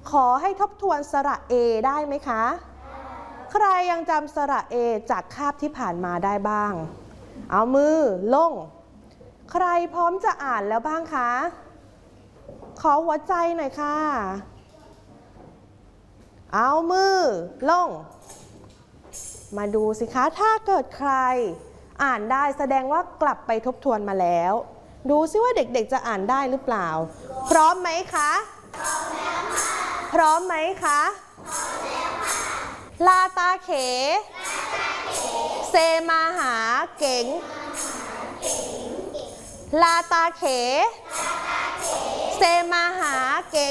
ขอให้ทบทวนสระเอได้ไหมคะใครยังจำสระเอจากคาบที่ผ่านมาได้บ้างเอามือลงใครพร้อมจะอ่านแล้วบ้างคะขอหัวใจหน่อยค่ะเอามือลงมาดูสิคะถ้าเกิดใครอ่านได้แสดงว่ากลับไปทบทวนมาแล้วดูซิว่าเด็กๆจะอ่านได้หรือเปล่าพร้อมไหมคะพร้อมไหมคะลาตาเขเซมาหาเก๋งลาตาเขเซมาหาเก๋ง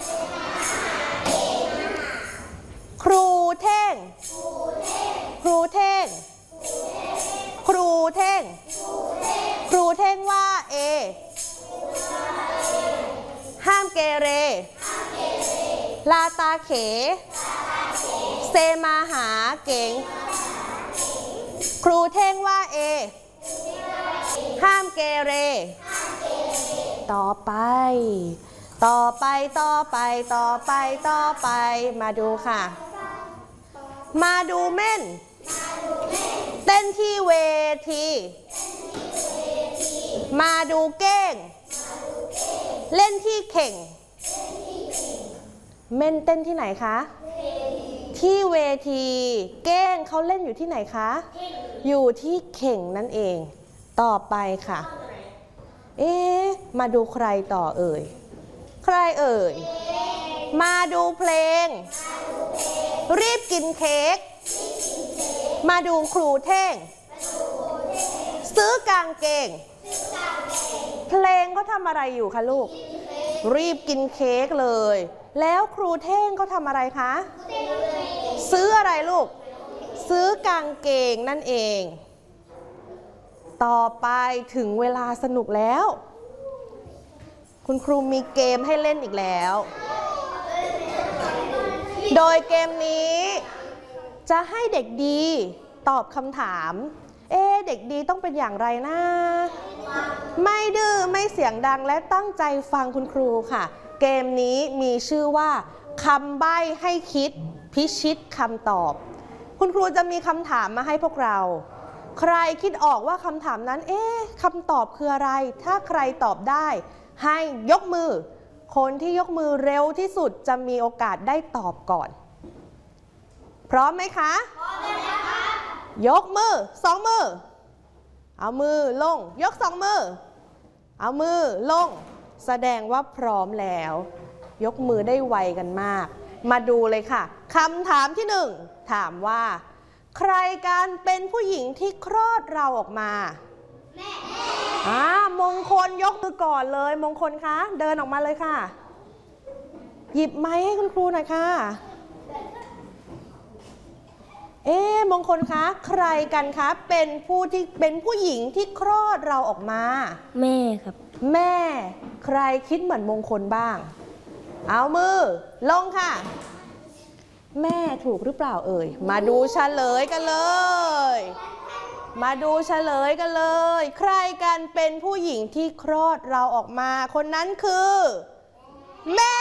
ครูเท่งครูเท่งครูเท่งครูเท่งว่าเอห้ามเกเรลาตาเขเซมาหาเก๋งครูเท่งว่าเอห้ามเกเรต่อไปมาดูค่ะมาดูเม่นเต้นที่เวทีมาดูเก้งเล่นที่เข่งเม่นเต้นที่ไหนคะที่เวทีเก้งเขาเล่นอยู่ที่ไหนคะอยู่ที่เข่งนั่นเองต่อไปค่ะมาดูใครต่อเอ่ยใครเอ่ยมาดูเพลงรีบกินเค้กมาดูครูเท่งซื้อกางเกงเพลงเขาทำอะไรอยู่คะลูกรีบกินเค้กเลยแล้วครูเท่งเขาทำอะไรคะซื้ออะไรลูกซื้อกางเกงนั่นเองต่อไปถึงเวลาสนุกแล้วคุณครูมีเกมให้เล่นอีกแล้วโดยเกมนี้จะให้เด็กดีตอบคำถามเด็กดีต้องเป็นอย่างไรนะไม่ดื้อไม่เสียงดังและตั้งใจฟังคุณครูค่ะเกมนี้มีชื่อว่าคำใบ้ให้คิดพิชิตคำตอบคุณครูจะมีคำถามมาให้พวกเราใครคิดออกว่าคำถามนั้นคำตอบคืออะไรถ้าใครตอบได้ให้ยกมือคนที่ยกมือเร็วที่สุดจะมีโอกาสได้ตอบก่อนพร้อมไหมคะพร้อมแล้วค่ะยกมือ2 มือเอามือลงยก2 มือเอามือลงแสดงว่าพร้อมแล้วยกมือได้ไวกันมากมาดูเลยค่ะคำถามที่1ถามว่าใครกันเป็นผู้หญิงที่คลอดเราออกมาแม่มงคลยกมือก่อนเลยมงคลคะเดินออกมาเลยค่ะหยิบไม้ให้คุณครูหน่อยค่ะมงคลคะใครกันคะเป็นผู้หญิงที่คลอดเราออกมาแม่ครับแม่ใครคิดเหมือนมงคลบ้างเอามือลงค่ะแม่ถูกหรือเปล่าเอ่ยมาดูเฉลยกันเลยมาดูเฉลยกันเลยใครกันเป็นผู้หญิงที่คลอดเราออกมาคนนั้นคือแม่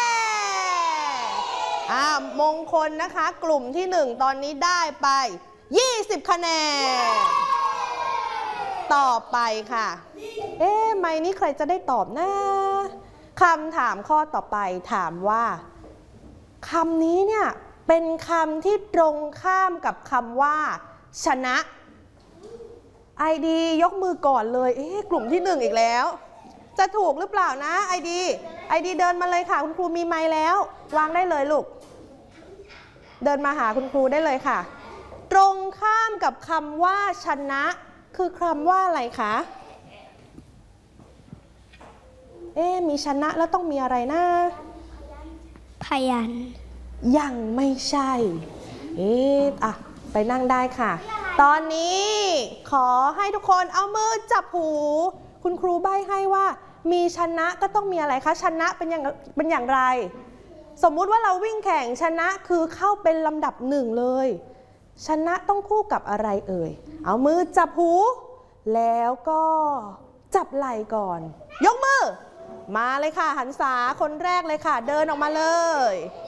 มงคลนะคะกลุ่มที่1ตอนนี้ได้ไป20 คะแนนต่อไปค่ะไม่นี้ใครจะได้ตอบนะคำถามข้อต่อไปถามว่าคำนี้เนี่ยเป็นคำที่ตรงข้ามกับคำว่าชนะไอดียกมือก่อนเลยกลุ่มที่1อีกแล้วจะถูกหรือเปล่านะไอดีเดินมาเลยค่ะคุณครูมีไมค์แล้ววางได้เลยลูกเดินมาหาคุณครูได้เลยค่ะตรงข้ามกับคำว่าชนะคือคำว่าอะไรคะมีชนะแล้วต้องมีอะไรนะพยัญชนะยังไม่ใช่ไปนั่งได้ค่ะตอนนี้ขอให้ทุกคนเอามือจับหูคุณครูใบ้ให้ว่ามีชนะก็ต้องมีอะไรคะชนะเป็นอย่างไรสมมุติว่าเราวิ่งแข่งชนะคือเข้าเป็นลำดับ1เลยชนะต้องคู่กับอะไรเอ่ยเอามือจับหูแล้วก็จับไหล่ก่อนยกมือมาเลยค่ะหันษาคนแรกเลยค่ะเดินออกมาเลย